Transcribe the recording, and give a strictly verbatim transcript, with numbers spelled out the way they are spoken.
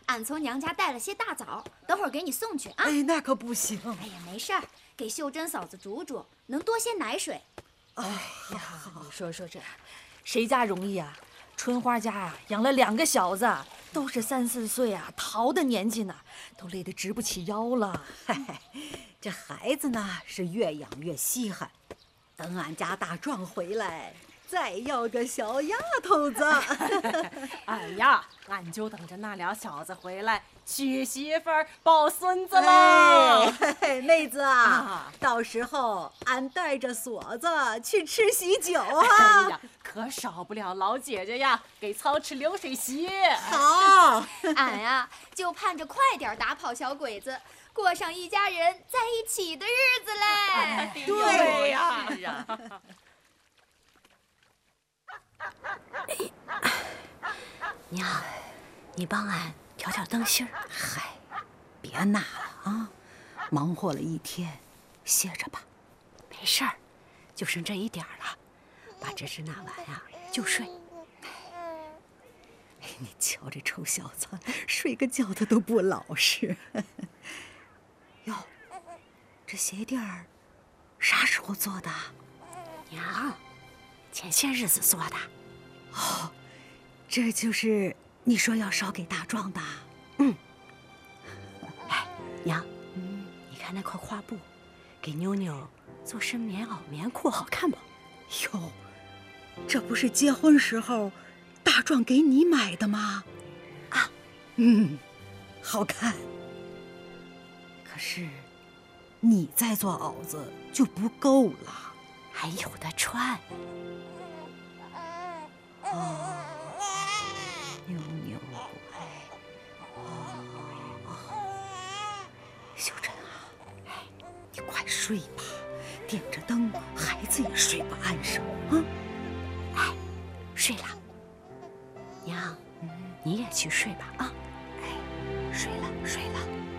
俺从娘家带了些大枣，等会儿给你送去啊。 哎，那可不行。 哎呀，没事儿，给秀珍嫂子煮煮，能多些奶水。 哎呀， 你说说这，谁家容易啊？春花家啊，养了两个小子，都是三四岁啊，淘的年纪呢，都累得直不起腰了。 嗨，这孩子呢是越养越稀罕，等俺家大壮回来，再要个小丫头子。 哎呀，俺就等着那俩小子回来娶媳妇儿抱孙子了。 哎，妹子啊， 啊到时候俺带着锁子去吃喜酒啊。 哎呀，可少不了老姐姐呀，给操持流水席。 好， 俺呀，就盼着快点打跑小鬼子，过上一家人在一起的日子嘞。 对呀。 是啊。 娘，你帮俺调调灯芯儿。 嗨，别纳了啊，忙活了一天，歇着吧。 没事儿，就剩这一点儿了，把这事纳完呀就睡。 哎，你瞧这臭小子，睡个觉他都不老实。哟，这鞋垫儿啥时候做的？ 娘，前些日子做的。 哦，这就是你说要烧给大壮的。 嗯。哎，娘，嗯，你看那块花布，给妞妞做身棉袄、棉裤，好看不？ 哟，这不是结婚时候大壮给你买的吗？ 啊， 嗯，好看。可是你再做袄子就不够了， 还有的穿。 哦，妞妞，哎，哦，秀珍啊，哎，你快睡吧，点着灯，孩子也睡不安生啊。 哎，睡了。娘，你也去睡吧啊。 哎，睡了，睡了。